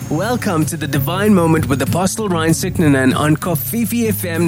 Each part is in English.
Welcome to the Divine Moment with Apostle Ryan Siknanan on Kofifi FM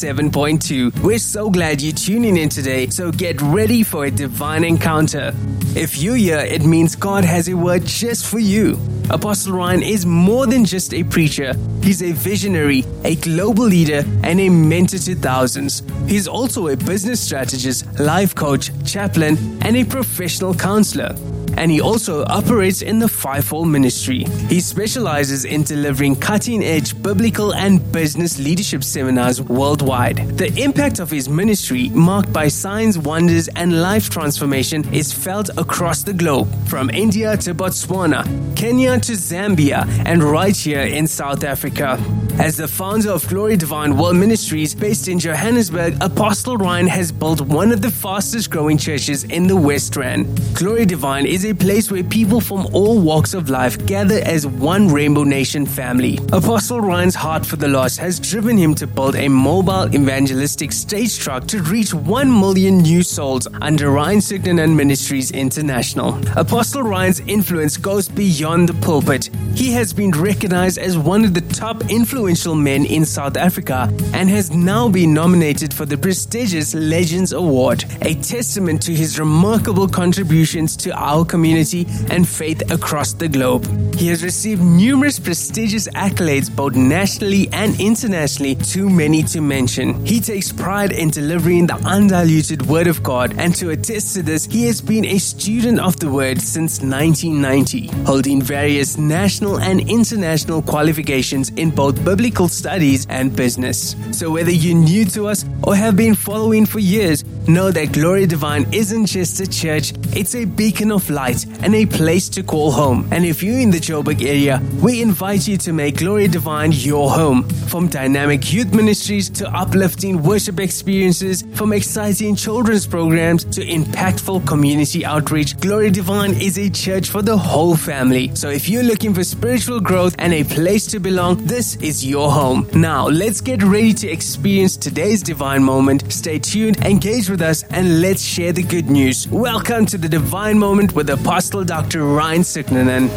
97.2. We're so glad you're tuning in today, so get ready for a divine encounter. If you're here, it means God has a word just for you. Apostle Ryan is more than just a preacher. He's a visionary, a global leader, and a mentor to thousands. He's also a business strategist, life coach, chaplain, and a professional counselor. And he also operates in the fivefold ministry. He specializes in delivering cutting-edge biblical and business leadership seminars worldwide. The impact of his ministry, marked by signs, wonders, and life transformation, is felt across the globe, from India to Botswana, Kenya to Zambia, and right here in South Africa. As the founder of Glory Divine World Ministries, based in Johannesburg, Apostle Ryan has built one of the fastest growing churches in the West Rand. Glory Divine is a place where people from all walks of life gather as one Rainbow Nation family. Apostle Ryan's heart for the lost has driven him to build a mobile evangelistic stage truck to reach 1 million new souls under Ryan Siknanan Ministries International. Apostle Ryan's influence goes beyond the pulpit. He has been recognized as one of the top influential men in South Africa and has now been nominated for the prestigious Legends Award, a testament to his remarkable contributions to our community and faith across the globe. He has received numerous prestigious accolades both nationally and internationally, too many to mention. He takes pride in delivering the undiluted Word of God, and to attest to this, he has been a student of the Word since 1990, holding various national and international qualifications in both biblical studies and business. So whether you're new to us or have been following for years, know that Glory Divine isn't just a church, it's a beacon of light and a place to call home. And if you're in the Joburg area, we invite you to make Glory Divine your home. From dynamic youth ministries to uplifting worship experiences, from exciting children's programs to impactful community outreach, Glory Divine is a church for the whole family. So if you're looking for spiritual growth and a place to belong, this is your home. Now, let's get ready to experience today's divine moment. Stay tuned, engage with us, and let's share the good news. Welcome to the Divine Moment with Apostle Dr. Ryan Siknanan.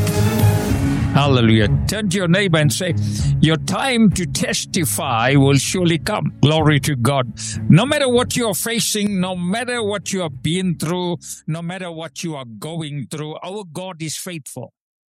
Hallelujah. Turn to your neighbor and say, your time to testify will surely come. Glory to God. No matter what you're facing, no matter what you have been through, no matter what you are going through, our God is faithful.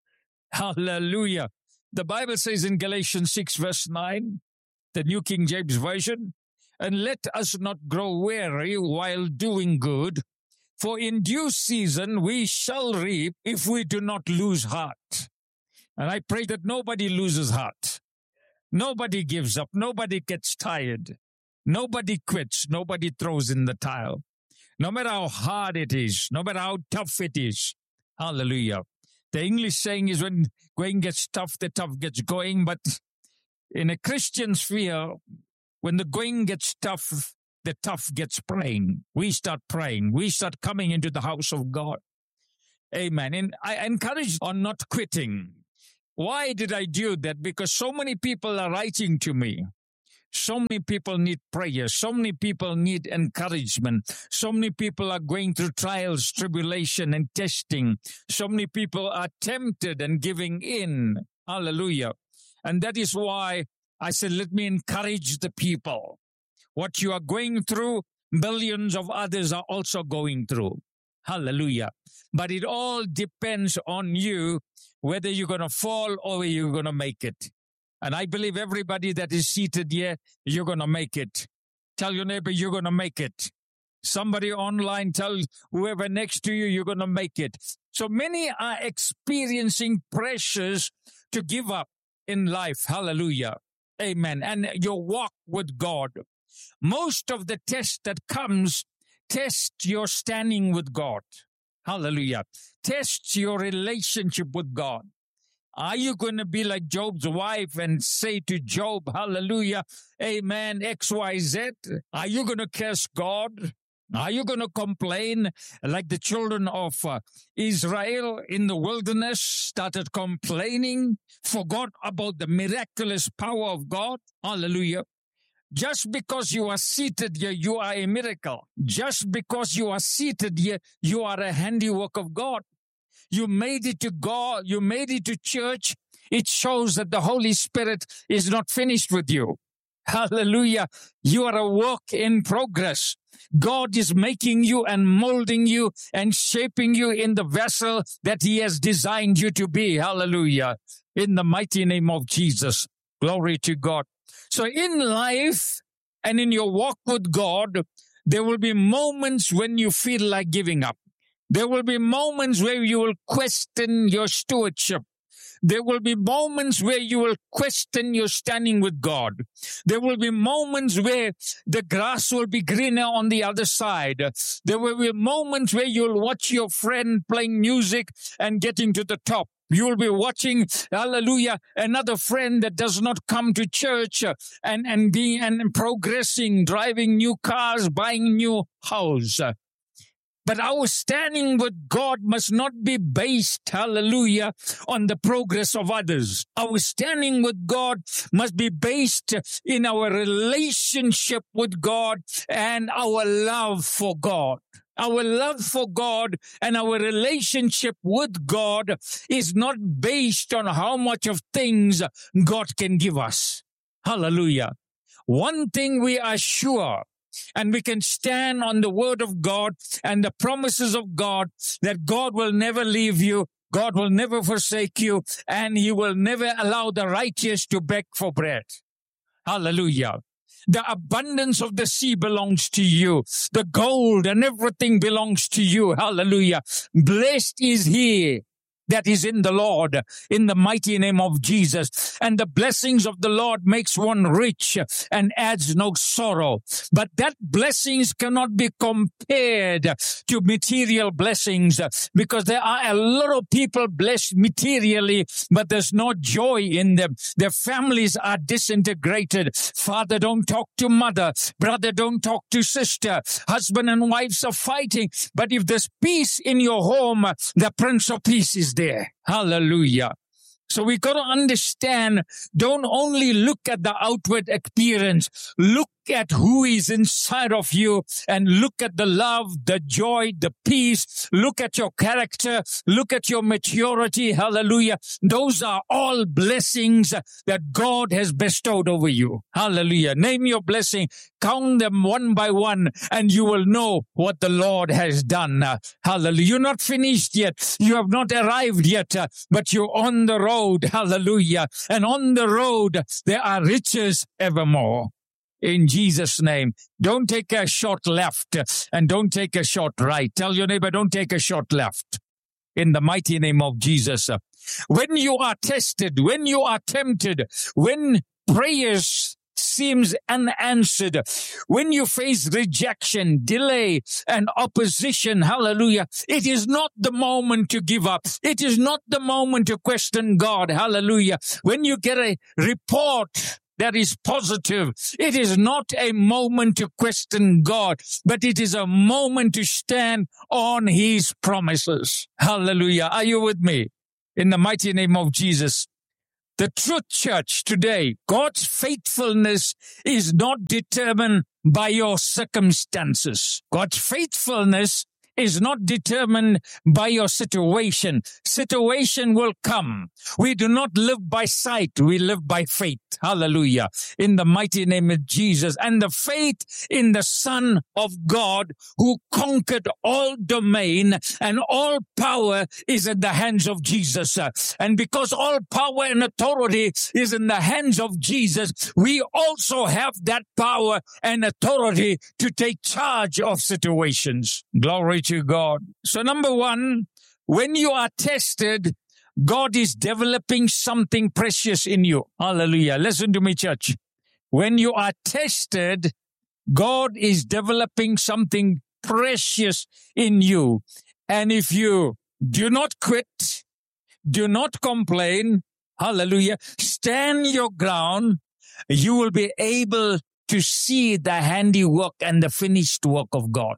Hallelujah. The Bible says in Galatians 6 verse 9, the New King James Version, and let us not grow weary while doing good, for in due season we shall reap if we do not lose heart. And I pray that nobody loses heart. Nobody gives up. Nobody gets tired. Nobody quits. Nobody throws in the towel. No matter how hard it is, no matter how tough it is. Hallelujah. The English saying is when going gets tough, the tough gets going. But in a Christian sphere, when the going gets tough, the tough gets praying. We start praying. We start coming into the house of God. Amen. And I encourage on not quitting. Why did I do that? Because so many people are writing to me. So many people need prayer. So many people need encouragement. So many people are going through trials, tribulation, and testing. So many people are tempted and giving in. Hallelujah. And that is why I said, let me encourage the people. What you are going through, millions of others are also going through. Hallelujah. But it all depends on you, whether you're going to fall or whether you're going to make it. And I believe everybody that is seated here, you're going to make it. Tell your neighbor, you're going to make it. Somebody online, tell whoever next to you, you're going to make it. So many are experiencing pressures to give up in life. Hallelujah. Amen. And your walk with God. Most of the test that comes, test your standing with God. Hallelujah. Test your relationship with God. Are you going to be like Job's wife and say to Job, hallelujah, amen, XYZ? Are you going to curse God? Are you going to complain like the children of Israel in the wilderness started complaining, forgot about the miraculous power of God? Hallelujah. Just because you are seated here, you are a miracle. Just because you are seated here, you are a handiwork of God. You made it to God. You made it to church. it shows that the Holy Spirit is not finished with you. Hallelujah. You are a work in progress. God is making you and molding you and shaping you in the vessel that He has designed you to be. Hallelujah. In the mighty name of Jesus. Glory to God. So in life and in your walk with God, there will be moments when you feel like giving up. There will be moments where you will question your stewardship. There will be moments where you will question your standing with God. There will be moments where the grass will be greener on the other side. There will be moments where you'll watch your friend playing music and getting to the top. You will be watching, hallelujah, another friend that does not come to church and progressing, driving new cars, buying new house. But our standing with God must not be based, hallelujah, on the progress of others. Our standing with God must be based in our relationship with God and our love for God. Our love for God and our relationship with God is not based on how much of things God can give us. Hallelujah. One thing we are sure, and we can stand on the word of God and the promises of God, that God will never leave you, God will never forsake you, and He will never allow the righteous to beg for bread. Hallelujah. The abundance of the sea belongs to you. The gold and everything belongs to you. Hallelujah. Blessed is he that is in the Lord, in the mighty name of Jesus. And the blessings of the Lord makes one rich and adds no sorrow. But that blessings cannot be compared to material blessings, because there are a lot of people blessed materially, but there's no joy in them. Their families are disintegrated. Father don't talk to mother. Brother don't talk to sister. Husband and wives are fighting. But if there's peace in your home, the Prince of Peace is there. Hallelujah. So we got to understand, don't only look at the outward appearance, look at who is inside of you, and look at the love, the joy, the peace. Look at your character. Look at your maturity. Hallelujah. Those are all blessings that God has bestowed over you. Hallelujah. Name your blessing. Count them one by one, and you will know what the Lord has done. Hallelujah. You're not finished yet. You have not arrived yet, but you're on the road. Hallelujah. And on the road, there are riches evermore. In Jesus' name, don't take a short left and don't take a short right. Tell your neighbor, don't take a short left. In the mighty name of Jesus. When you are tested, when you are tempted, when prayers seems unanswered, when you face rejection, delay, and opposition, hallelujah, it is not the moment to give up. It is not the moment to question God, hallelujah. When you get a report that is positive, it is not a moment to question God, but it is a moment to stand on His promises. Hallelujah. Are you with me? In the mighty name of Jesus. The truth, church, today, God's faithfulness is not determined by your circumstances. God's faithfulness is not determined by your situation. Situation will come. We do not live by sight. We live by faith. Hallelujah. In the mighty name of Jesus. And the faith in the Son of God who conquered all domain and all power is in the hands of Jesus. And because all power and authority is in the hands of Jesus, we also have that power and authority to take charge of situations. Glory to God. So number one, when you are tested, God is developing something precious in you. Hallelujah. Listen to me, church. When you are tested, God is developing something precious in you. And if you do not quit, do not complain, hallelujah, stand your ground, you will be able to see the handiwork and the finished work of God.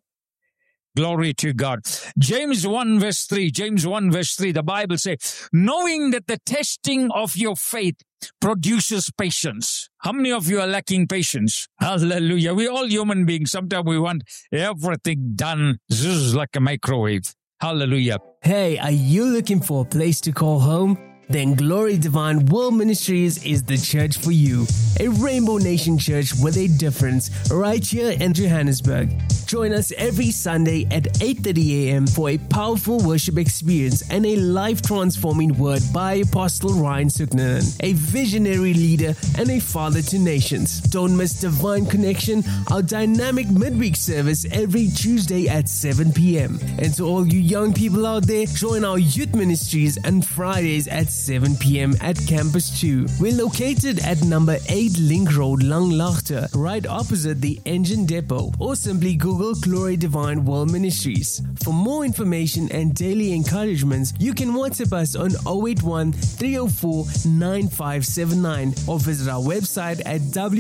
Glory to God. James 1 verse 3, the Bible says, knowing that the testing of your faith produces patience. How many of you are lacking patience? Hallelujah. We're all human beings. Sometimes we want everything done like a microwave. Hallelujah. Hey, are you looking for a place to call home? Then Glory Divine World Ministries is the church for you. A Rainbow Nation church with a difference right here in Johannesburg. Join us every Sunday at 8:30 a.m. for a powerful worship experience and a life-transforming word by Apostle Ryan Suknanen, a visionary leader and a father to nations. Don't miss Divine Connection, our dynamic midweek service every Tuesday at 7 p.m. And to all you young people out there, join our youth ministries on Fridays at 7 p.m. at Campus 2. We're located at number 8 Link Road, Langlaagte, right opposite the engine depot, or simply Google Glory Divine World Ministries. For more information and daily encouragements, you can WhatsApp us on 081 304 9579 or visit our website at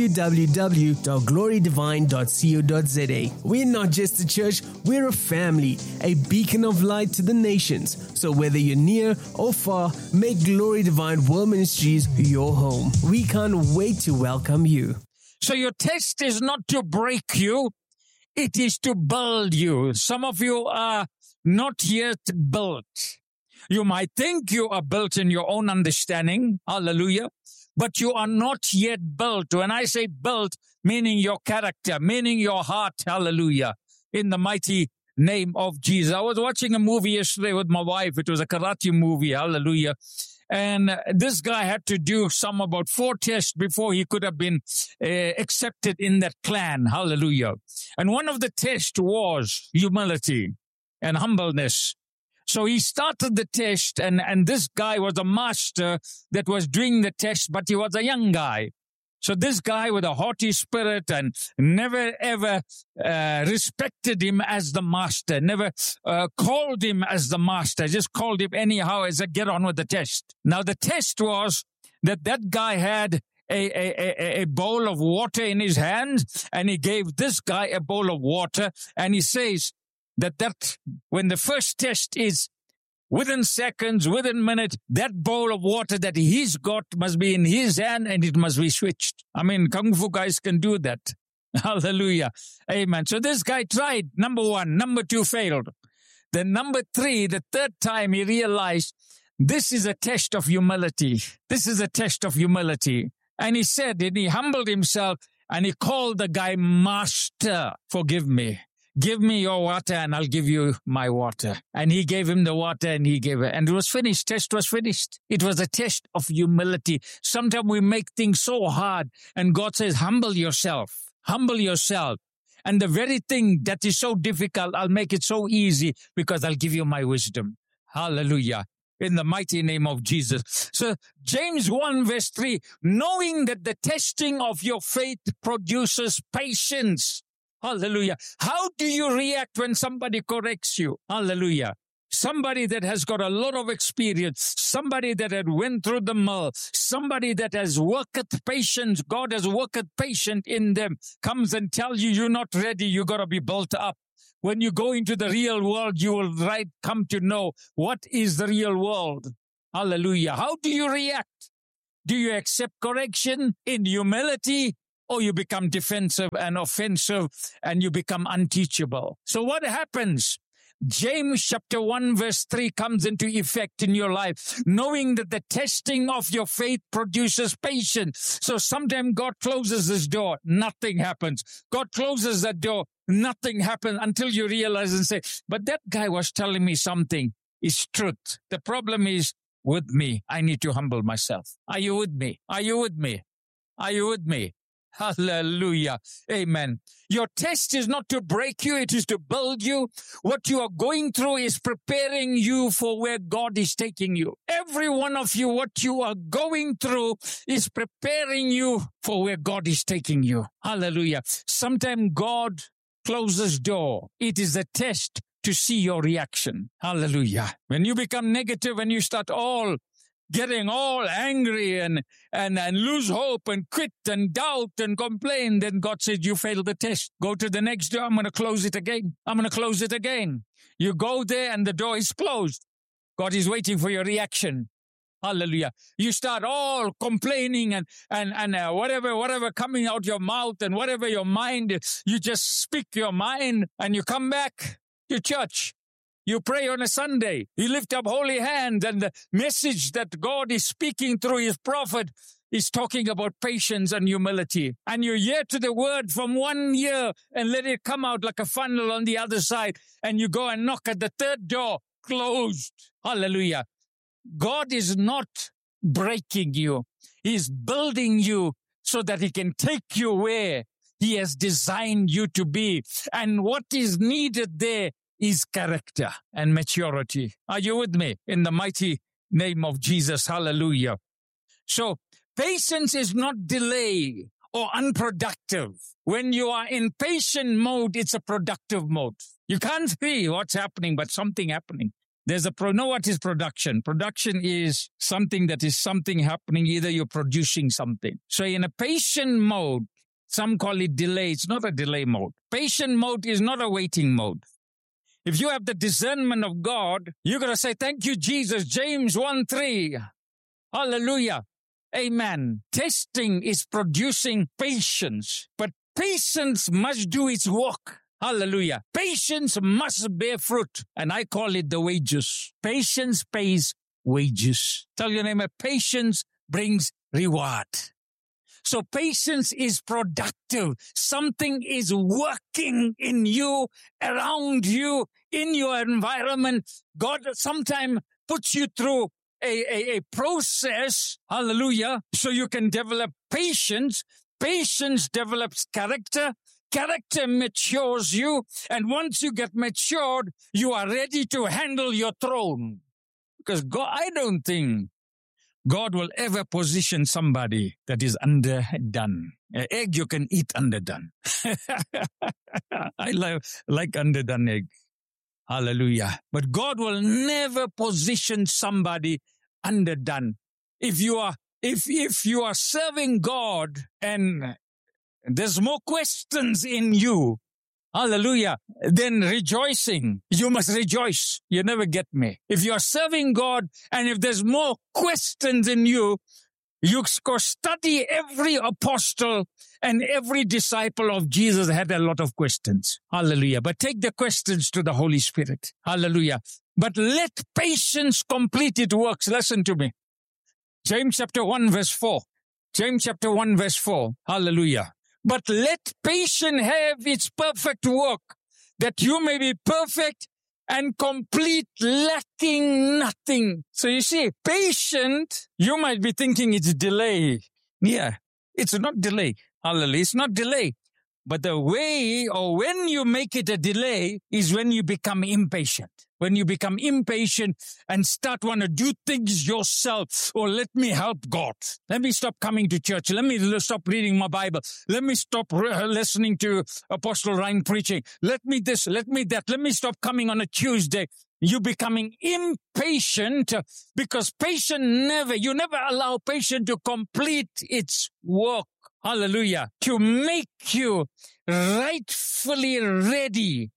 www.glorydivine.co.za. We're not just a church, we're a family, a beacon of light to the nations. So whether you're near or far, make Glory Divine World Ministries your home. We can't wait to welcome you. So your test is not to break you, it is to build you. Some of you are not yet built. You might think you are built in your own understanding, hallelujah, but you are not yet built. When I say built, meaning your character, meaning your heart, hallelujah, in the mighty name of Jesus. I was watching a movie yesterday with my wife. It was a karate movie, hallelujah. And this guy had to do about 4 tests before he could have been accepted in that clan. Hallelujah. And one of the tests was humility and humbleness. So he started the test, and this guy was a master that was doing the test, but he was a young guy. So this guy with a haughty spirit and never ever respected him as the master, never called him as the master, just called him anyhow as a get on with the test. Now the test was that guy had a bowl of water in his hand, and he gave this guy a bowl of water, and he says that when the first test is within seconds, within minutes, that bowl of water that he's got must be in his hand and it must be switched. I mean, Kung Fu guys can do that. Hallelujah. Amen. So this guy tried. Number 1. Number 2 failed. Then number 3, the third time he realized this is a test of humility. This is a test of humility. And he said, and he humbled himself and he called the guy, Master, forgive me. Give me your water and I'll give you my water. And he gave him the water and he gave it. And it was finished. Test was finished. It was a test of humility. Sometimes we make things so hard and God says, humble yourself. Humble yourself. And the very thing that is so difficult, I'll make it so easy because I'll give you my wisdom. Hallelujah. In the mighty name of Jesus. So James 1 verse 3, knowing that the testing of your faith produces patience. Hallelujah. How do you react when somebody corrects you? Hallelujah. Somebody that has got a lot of experience, somebody that had went through the mill, somebody that has worked patience, God has worked patience in them, comes and tells you you're not ready, you got to be built up. When you go into the real world, you will come to know what is the real world. Hallelujah. How do you react? Do you accept correction in humility? Or you become defensive and offensive and you become unteachable. So what happens? James chapter 1 verse 3 comes into effect in your life, knowing that the testing of your faith produces patience. So sometimes God closes his door, nothing happens. God closes that door, nothing happens until you realize and say, but that guy was telling me something. It's truth. The problem is with me. I need to humble myself. Are you with me? Are you with me? Are you with me? Hallelujah. Amen. Your test is not to break you. It is to build you. What you are going through is preparing you for where God is taking you. Every one of you, what you are going through is preparing you for where God is taking you. Hallelujah. Sometimes God closes door. It is a test to see your reaction. Hallelujah. When you become negative and you start getting all angry and lose hope and quit and doubt and complain, then God said, you failed the test. Go to the next door. I'm going to close it again. I'm going to close it again. You go there and the door is closed. God is waiting for your reaction. Hallelujah. You start all complaining and whatever coming out your mouth and whatever your mind, you just speak your mind and you come back to church. You pray on a Sunday. You lift up holy hands, and the message that God is speaking through his prophet is talking about patience and humility. And you hear to the word from 1 year and let it come out like a funnel on the other side. And you go and knock at the third door, closed. Hallelujah. God is not breaking you. He's building you so that he can take you where he has designed you to be. And what is needed there is character and maturity. Are you with me? In the mighty name of Jesus. Hallelujah. So patience is not delay or unproductive. When you are in patient mode, it's a productive mode. You can't see what's happening, but something happening. Know what is production? Production is something that is something happening. Either you're producing something. So in a patient mode, some call it delay. It's not a delay mode. Patient mode is not a waiting mode. If you have the discernment of God, you're going to say, thank you, Jesus. James 1:3. Hallelujah. Amen. Testing is producing patience, but patience must do its work. Hallelujah. Patience must bear fruit. And I call it the wages. Patience pays wages. Tell your neighbor, patience brings reward. So patience is productive. Something is working in you, around you, in your environment. God sometimes puts you through a process, hallelujah, so you can develop patience. Patience develops character. Character matures you. And once you get matured, you are ready to handle your throne. Because God, I don't think God will ever position somebody that is underdone. An egg you can eat underdone. I like underdone egg. Hallelujah. But God will never position somebody underdone. If you are serving God and there's more questions in you, hallelujah, then rejoicing. You must rejoice. You never get me. If you are serving God and if there's more questions in you, you go study every apostle and every disciple of Jesus had a lot of questions. Hallelujah. But take the questions to the Holy Spirit. Hallelujah. But let patience complete its works. Listen to me. James chapter 1 verse 4. James chapter 1 verse 4. Hallelujah. But let patience have its perfect work, that you may be perfect and complete, lacking nothing. So you see, patient, you might be thinking it's delay. Yeah, it's not delay. Hallelujah. It's not delay. But the way or when you make it a delay is when you become impatient. When you become impatient and start want to do things yourself. Or let me help God. Let me stop coming to church. Let me stop reading my Bible. Let me stop listening to Apostle Ryan preaching. Let me this, let me that. Let me stop coming on a Tuesday. You're becoming impatient because you never allow patience to complete its work. Hallelujah. To make you rightfully ready,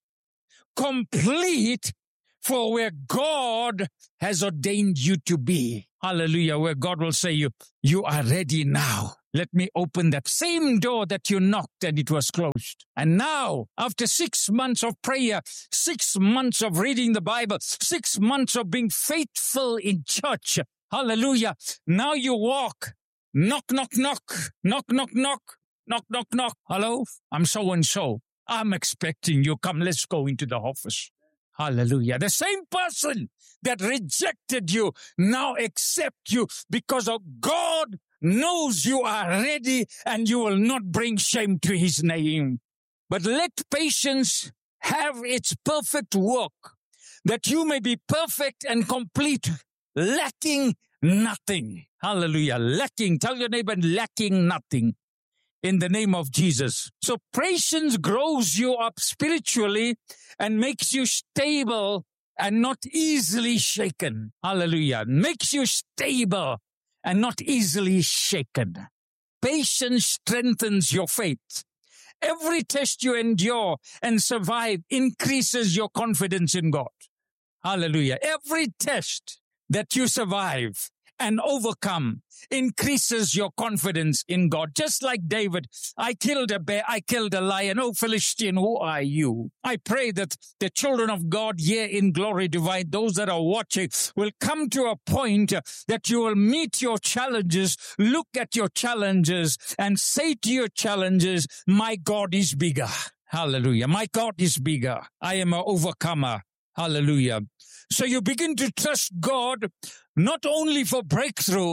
complete for where God has ordained you to be. Hallelujah. Where God will say you are ready now. Let me open that same door that you knocked and it was closed. And now, after 6 months of prayer, 6 months of reading the Bible, 6 months of being faithful in church, hallelujah. Now you walk. Knock, knock, knock, knock, knock, knock, knock, knock, knock. Hello, I'm so-and-so. I'm expecting you. Come, let's go into the office. Hallelujah. The same person that rejected you now accept you because of God knows you are ready and you will not bring shame to his name. But let patience have its perfect work, that you may be perfect and complete, lacking nothing. Hallelujah. Lacking. Tell your neighbor, lacking nothing. In the name of Jesus. So patience grows you up spiritually and makes you stable and not easily shaken. Hallelujah. Makes you stable and not easily shaken. Patience strengthens your faith. Every test you endure and survive increases your confidence in God. Hallelujah. Every test that you survive and overcome increases your confidence in God. Just like David, I killed a bear, I killed a lion. Oh, Philistine, who are you? I pray that the children of God here in Glory Divine, those that are watching, will come to a point that you will meet your challenges, look at your challenges, and say to your challenges, my God is bigger. Hallelujah. My God is bigger. I am an overcomer. Hallelujah. So you begin to trust God not only for breakthrough,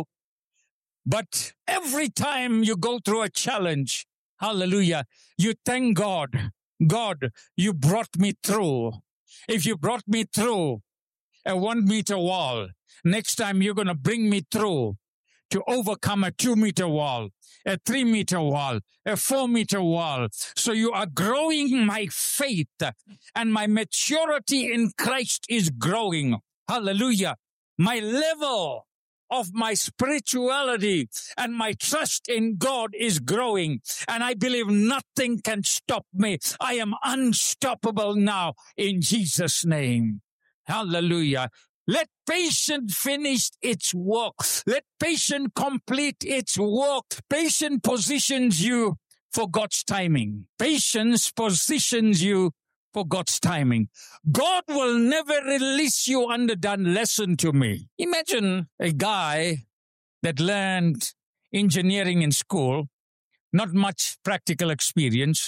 but every time you go through a challenge, hallelujah, you thank God. God, you brought me through. If you brought me through a 1 meter wall, next time you're going to bring me through to overcome a 2 meter wall, a 3 meter wall, a 4 meter wall. So you are growing my faith, and my maturity in Christ is growing. Hallelujah. My level of my spirituality and my trust in God is growing, and I believe nothing can stop me. I am unstoppable now in Jesus' name. Hallelujah. Let patience finish its work. Let patience complete its work. Patience positions you for God's timing. Patience positions you for God's timing. God will never release you underdone. Listen to me. Imagine a guy that learned engineering in school, not much practical experience,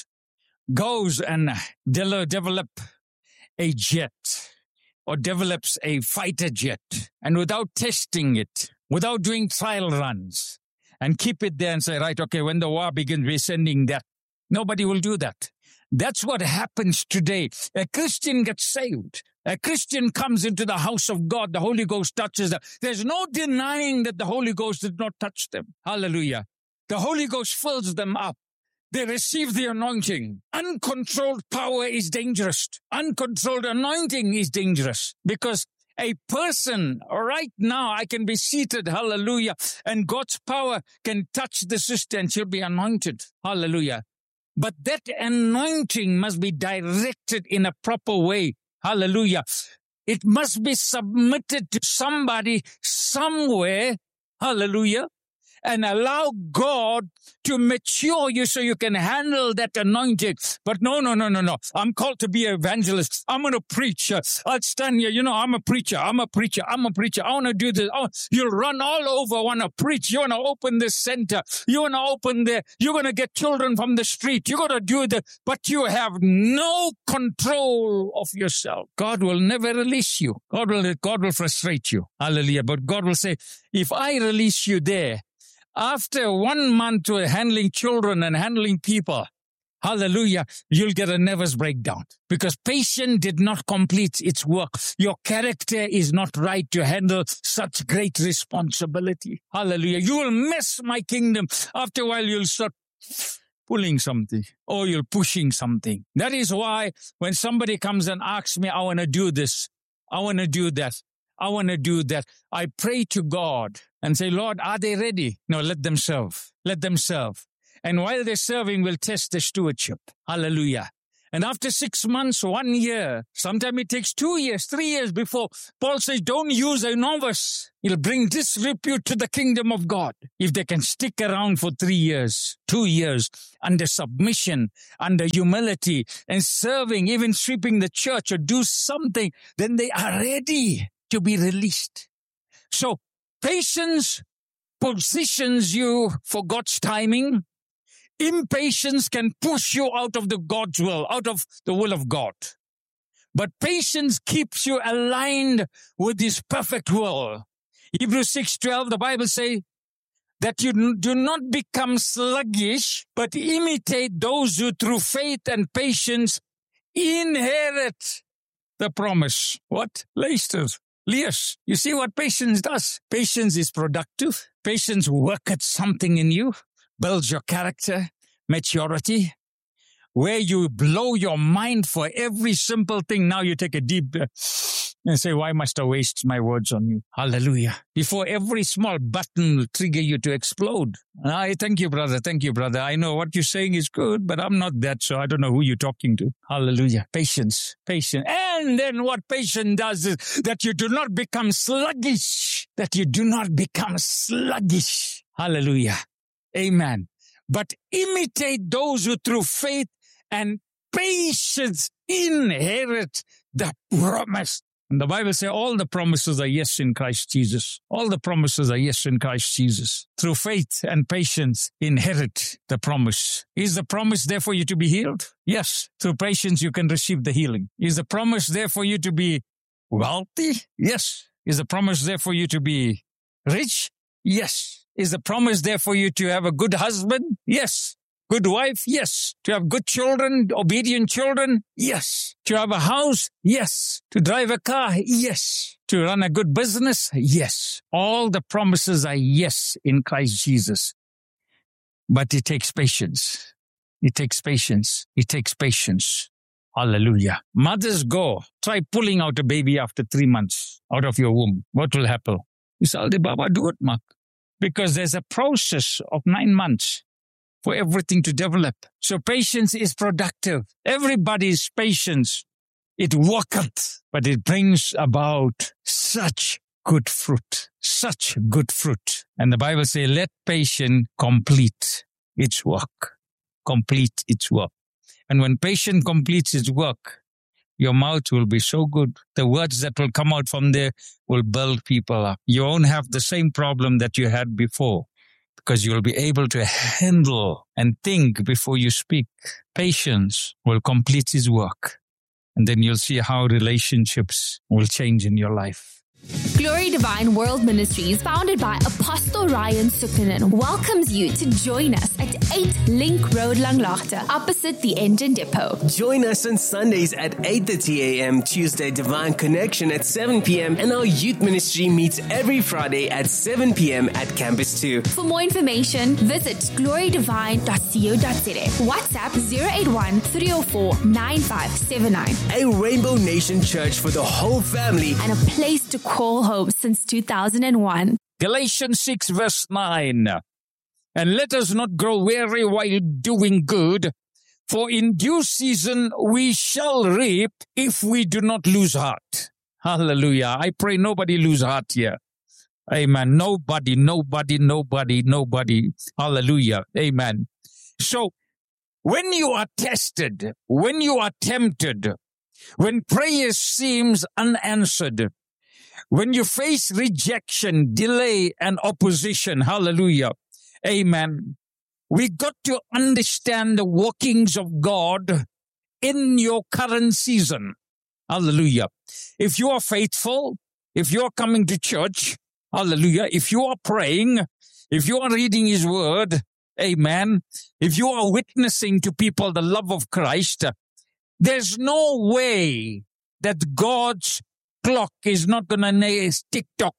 goes and develop a jet, or develops a fighter jet, and without testing it, without doing trial runs, and keep it there and say, right, okay, when the war begins, we're sending that. Nobody will do that. That's what happens today. A Christian gets saved. A Christian comes into the house of God. The Holy Ghost touches them. There's no denying that the Holy Ghost did not touch them. Hallelujah. The Holy Ghost fills them up. They receive the anointing. Uncontrolled power is dangerous. Uncontrolled anointing is dangerous, because a person right now, I can be seated, hallelujah, and God's power can touch the sister and she'll be anointed. Hallelujah. But that anointing must be directed in a proper way. Hallelujah. It must be submitted to somebody somewhere. Hallelujah. And allow God to mature you so you can handle that anointing. But no. I'm called to be an evangelist. I'm going to preach. I'll stand here. I'm a preacher. I want to do this. You'll run all over, want to preach. You want to open this center. You want to open there. You're going to get children from the street. You're going to do that. But you have no control of yourself. God will never release you. God will frustrate you. Hallelujah. But God will say, if I release you there, after 1 month to handling children and handling people, hallelujah, you'll get a nervous breakdown, because patience did not complete its work. Your character is not right to handle such great responsibility. Hallelujah. You will mess my kingdom. After a while, you'll start pulling something, or you're pushing something. That is why when somebody comes and asks me, I want to do this, I want to do that, I want to do that, I pray to God and say, Lord, are they ready? No, let them serve. Let them serve. And while they're serving, we'll test the stewardship. Hallelujah. And after 6 months, 1 year, sometimes it takes 2 years, 3 years before Paul says, don't use a novice. It'll bring disrepute to the kingdom of God. If they can stick around for 3 years, 2 years, under submission, under humility, and serving, even sweeping the church or do something, then they are ready to be released. So patience positions you for God's timing. Impatience can push you out of God's will, out of the will of God. But patience keeps you aligned with His perfect will. Hebrews 6:12, the Bible says that you do not become sluggish, but imitate those who through faith and patience inherit the promise. What? Yes, you see what patience does? Patience is productive. Patience works at something in you, builds your character, maturity, where you blow your mind for every simple thing. Now you take a deep breath. And say, why must I waste my words on you? Hallelujah. Before every small button will trigger you to explode. I thank you, brother. Thank you, brother. I know what you're saying is good, but I'm not that, so I don't know who you're talking to. Hallelujah. Patience. Patience. And then what patience does is that you do not become sluggish. That you do not become sluggish. Hallelujah. Amen. But imitate those who through faith and patience inherit the promise. And the Bible says all the promises are yes in Christ Jesus. All the promises are yes in Christ Jesus. Through faith and patience, inherit the promise. Is the promise there for you to be healed? Yes. Through patience, you can receive the healing. Is the promise there for you to be wealthy? Yes. Is the promise there for you to be rich? Yes. Is the promise there for you to have a good husband? Yes. Good wife? Yes. To have good children, obedient children? Yes. To have a house? Yes. To drive a car? Yes. To run a good business? Yes. All the promises are yes in Christ Jesus. But it takes patience. It takes patience. It takes patience. Hallelujah. Mothers, go. Try pulling out a baby after 3 months out of your womb. What will happen? You say, Aldi Baba, do it, Mark. Because there's a process of 9 months for everything to develop. So patience is productive. Everybody's patience. It worketh, but it brings about such good fruit. Such good fruit. And the Bible says, let patience complete its work. Complete its work. And when patience completes its work, your mouth will be so good. The words that will come out from there will build people up. You won't have the same problem that you had before because you'll be able to handle and think before you speak. Patience will complete its work. And then you'll see how relationships will change in your life. Glory Divine World Ministries, founded by Apostle Ryan Sukkanen, welcomes you to join us at 8 Link Road, Langlaagte, opposite the engine depot. Join us on Sundays at 8:30 a.m., Tuesday Divine Connection at 7 p.m. and our youth ministry meets every Friday at 7 p.m. at Campus 2. For more information, visit glorydivine.co.za. WhatsApp 081-304-9579. A Rainbow Nation church for the whole family And a place to call home since 2001. Galatians 6 verse 9. And let us not grow weary while doing good, for in due season we shall reap if we do not lose heart. Hallelujah. I pray nobody lose heart here. Amen. Nobody. Hallelujah. Amen. So, when you are tested, when you are tempted, when prayer seems unanswered, when you face rejection, delay, and opposition, hallelujah, amen, we got to understand the workings of God in your current season. Hallelujah. If you are faithful, if you are coming to church, hallelujah, if you are praying, if you are reading His Word, amen, if you are witnessing to people the love of Christ, there's no way that God's clock is not going to tick tock,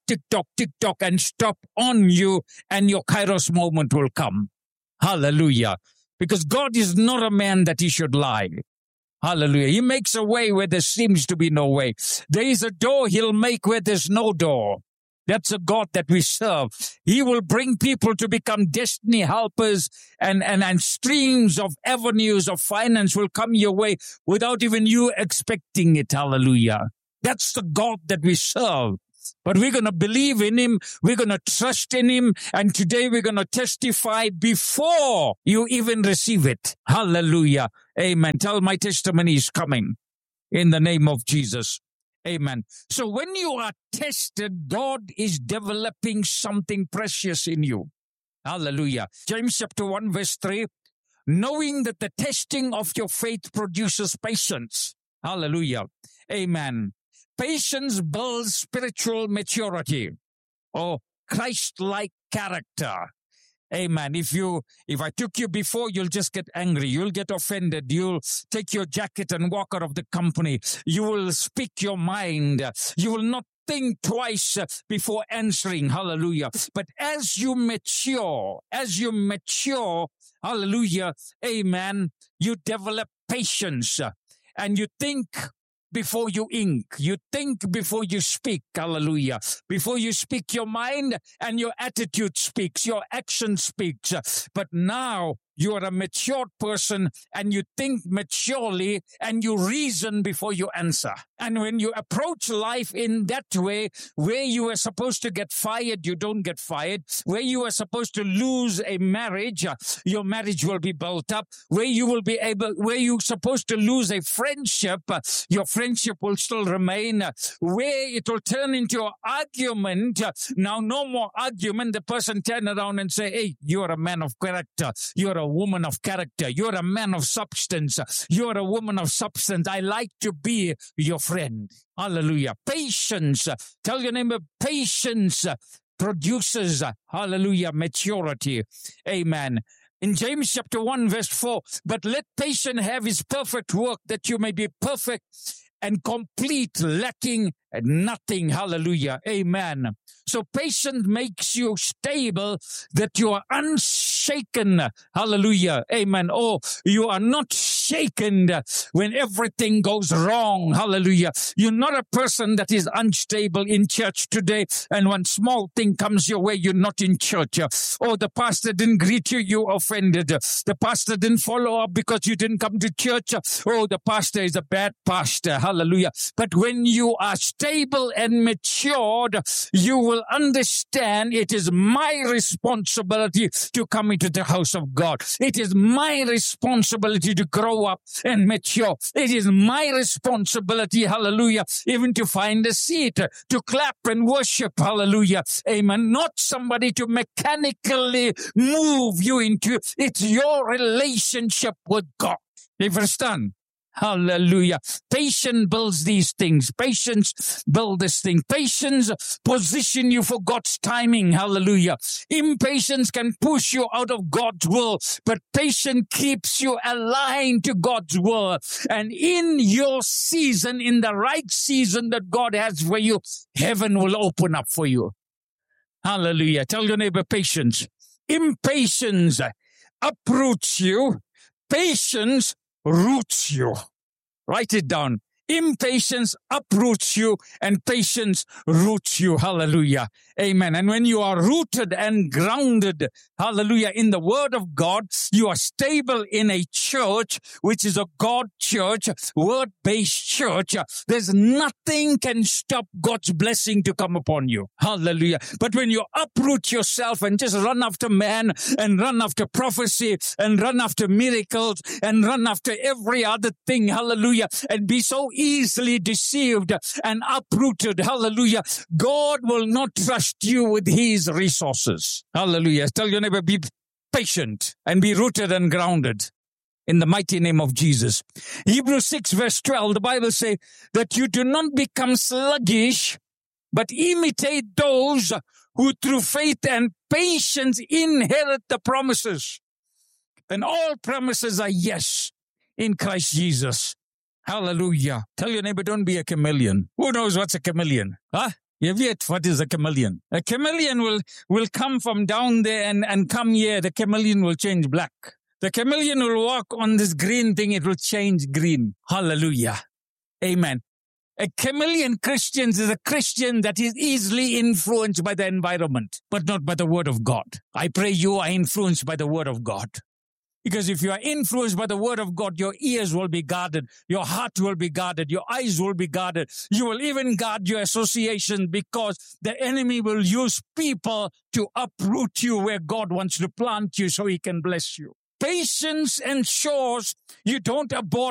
and stop on you, and your Kairos moment will come. Hallelujah. Because God is not a man that He should lie. Hallelujah. He makes a way where there seems to be no way. There is a door He'll make where there's no door. That's a God that we serve. He will bring people to become destiny helpers, and streams of avenues of finance will come your way without even you expecting it. Hallelujah. That's the God that we serve. But we're going to believe in Him. We're going to trust in Him. And today we're going to testify before you even receive it. Hallelujah. Amen. Tell my testimony is coming in the name of Jesus. Amen. So when you are tested, God is developing something precious in you. Hallelujah. James chapter 1 verse 3. Knowing that the testing of your faith produces patience. Hallelujah. Amen. Patience builds spiritual maturity or Christ-like character. Amen. If I took you before, you'll just get angry. You'll get offended. You'll take your jacket and walk out of the company. You will speak your mind. You will not think twice before answering. Hallelujah. But as you mature, hallelujah, amen, you develop patience and you think before you ink. You think before you speak. Hallelujah. Before you speak, your mind and your attitude speaks. Your action speaks. But now you are a mature person and you think maturely and you reason before you answer. And when you approach life in that way, where you are supposed to get fired, you don't get fired. Where you are supposed to lose a marriage, your marriage will be built up. Where you're supposed to lose a friendship, your friendship will still remain. Where it will turn into an argument, now no more argument. The person turn around and say, hey, you're a man of character. You're a woman of character. You're a man of substance. You're a woman of substance. I like to be your friend. Hallelujah. Patience. Tell your neighbor, patience produces, hallelujah, maturity. Amen. In James chapter 1 verse 4, but let patience have his perfect work, that you may be perfect and complete, lacking nothing. Hallelujah. Amen. So patience makes you stable, that you are unshaken. Hallelujah. Amen. Oh, you are not shaken when everything goes wrong. Hallelujah. You're not a person that is unstable in church today, and when small thing comes your way, you're not in church. Oh, the pastor didn't greet you, you offended. The pastor didn't follow up because you didn't come to church. Oh, the pastor is a bad pastor. Hallelujah. But when you are stable and matured, you will understand it is my responsibility to come into the house of God. It is my responsibility to grow up and mature. It is my responsibility, hallelujah, even to find a seat, to clap and worship, hallelujah, amen. Not somebody to mechanically move you into. It's your relationship with God. You understand? Hallelujah. Patience builds these things. Patience builds this thing. Patience position you for God's timing. Hallelujah. Impatience can push you out of God's will, but patience keeps you aligned to God's will. And in your season, in the right season that God has for you, heaven will open up for you. Hallelujah. Tell your neighbor, patience. Impatience uproots you. Patience roots you. Write it down. Impatience uproots you and patience roots you. Hallelujah. Amen. And when you are rooted and grounded, hallelujah, in the word of God, you are stable in a church, which is a God church, word-based church. There's nothing can stop God's blessing to come upon you. Hallelujah. But when you uproot yourself and just run after man and run after prophecy and run after miracles and run after every other thing, hallelujah, and be so easily deceived and uprooted, hallelujah, God will not trust you with his resources. Hallelujah. Tell your neighbor, be patient and be rooted and grounded in the mighty name of Jesus. Hebrews 6 verse 12, the Bible says that you do not become sluggish, but imitate those who through faith and patience inherit the promises. And all promises are yes in Christ Jesus. Hallelujah. Tell your neighbor, don't be a chameleon. Who knows what's a chameleon? Huh? You yet what is a chameleon? A chameleon will come from down there and come here. The chameleon will change black. The chameleon will walk on this green thing. It will change green. Hallelujah. Amen. A chameleon Christian is a Christian that is easily influenced by the environment, but not by the word of God. I pray you are influenced by the word of God. Because if you are influenced by the word of God, your ears will be guarded, your heart will be guarded, your eyes will be guarded. You will even guard your association, because the enemy will use people to uproot you where God wants to plant you so he can bless you. Patience ensures you don't abort